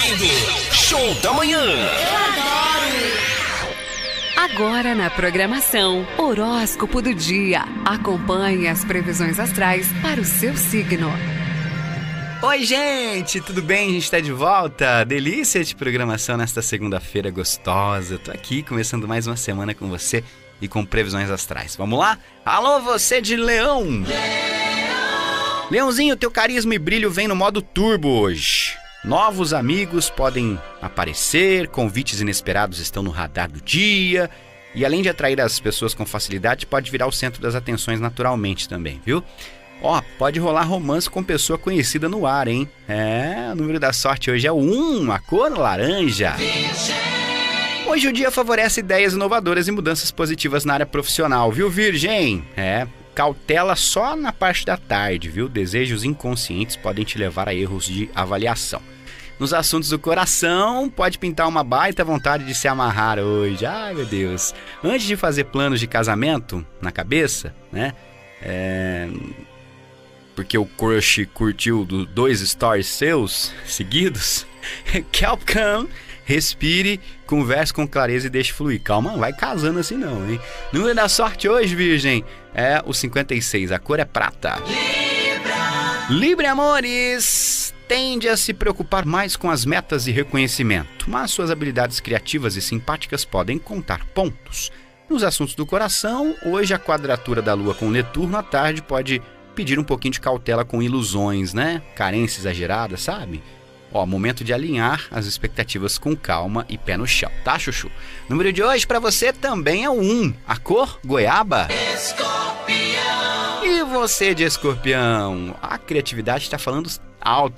ouvindo Show da Manhã. Agora na programação, horóscopo do dia. Acompanhe as previsões astrais para o seu signo. Oi, gente, tudo bem? A gente tá de volta. Delícia de programação nesta segunda-feira gostosa. Tô aqui começando mais uma semana com você e com previsões astrais. Vamos lá? Alô, você de Leão! Leãozinho, teu carisma e brilho vem no modo turbo hoje. Novos amigos podem aparecer, convites inesperados estão no radar do dia. E além de atrair as pessoas com facilidade, pode virar o centro das atenções naturalmente também, viu? Ó, pode rolar romance com pessoa conhecida no ar, hein? O número da sorte hoje é o 1, a cor laranja. Hoje o dia favorece ideias inovadoras e mudanças positivas na área profissional, viu, Virgem? Cautela só na parte da tarde, viu? Desejos inconscientes podem te levar a erros de avaliação. Nos assuntos do coração, pode pintar uma baita vontade de se amarrar hoje. Ai, meu Deus. Antes de fazer planos de casamento na cabeça, né? Porque o crush curtiu 2 stories seus seguidos. Calm, respire, converse com clareza e deixe fluir. Calma, não vai casando assim não, hein? Número da sorte hoje, Virgem, é o 56. A cor é prata. Libra, amores, tende a se preocupar mais com as metas e reconhecimento, mas suas habilidades criativas e simpáticas podem contar pontos. Nos assuntos do coração, hoje a quadratura da Lua com Netuno à tarde pode pedir um pouquinho de cautela com ilusões, né? Carência exagerada, sabe? Momento de alinhar as expectativas com calma e pé no chão, tá, Chuchu? Número de hoje pra você também é o 1, a cor goiaba. Escorpião! E você de Escorpião? A criatividade tá falando alto